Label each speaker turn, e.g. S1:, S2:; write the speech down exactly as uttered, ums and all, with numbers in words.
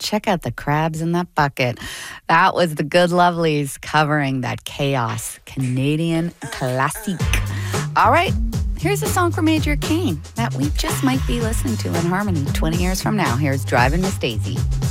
S1: check out the crabs in that bucket. That was the Good Lovelies covering that Chaos Canadian classic. All right, here's a song from Major Kane that we just might be listening to in harmony twenty years from now. Here's Driving Miss Daisy.